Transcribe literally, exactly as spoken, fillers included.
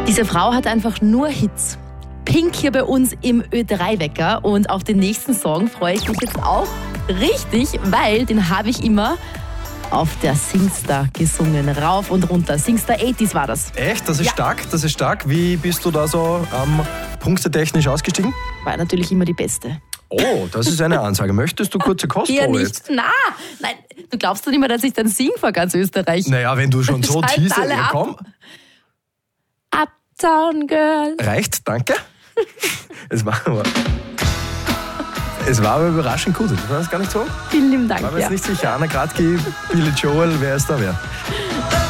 Diese Frau hat einfach nur Hits. Pink hier bei uns im Ö drei Wecker und auf den nächsten Song freue ich mich jetzt auch richtig, weil den habe ich immer auf der Singstar gesungen, rauf und runter. Singstar achtziger war das. Echt? Das ist Ja. stark, das ist stark. Wie bist du da so ähm, punktetechnisch ausgestiegen? War natürlich immer die Beste. Oh, das ist eine Ansage. Möchtest du kurze Kostprobe Hier jetzt? nicht. Na, nein, du glaubst doch nicht mehr, dass ich dann singe vor ganz Österreich. Naja, wenn du schon so Schalten teaser, alle ja, ab. komm. Uptown Girl. Reicht, danke. Es war aber, es war aber überraschend gut. War das gar nicht so? Vielen lieben Dank. War mir jetzt Ja. nicht sicher. Anna Kratky, Billy Joel, wer ist da wer?